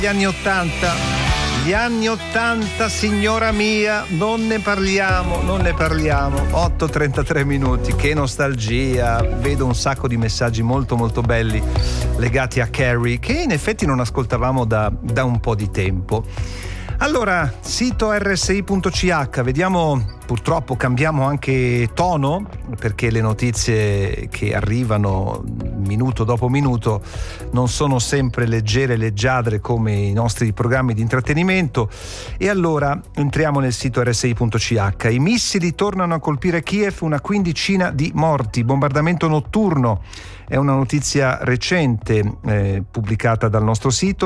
Gli anni 80, signora mia, non ne parliamo. 8:33 minuti, che nostalgia. Vedo un sacco di messaggi molto molto belli legati a Carrie, che in effetti non ascoltavamo da un po' di tempo. Allora, sito rsi.ch, vediamo, purtroppo cambiamo anche tono, perché le notizie che arrivano minuto dopo minuto non sono sempre leggere e leggiadre come i nostri programmi di intrattenimento, e allora entriamo nel sito rsi.ch. I missili tornano a colpire Kiev, una quindicina di morti, bombardamento notturno. È una notizia recente pubblicata dal nostro sito.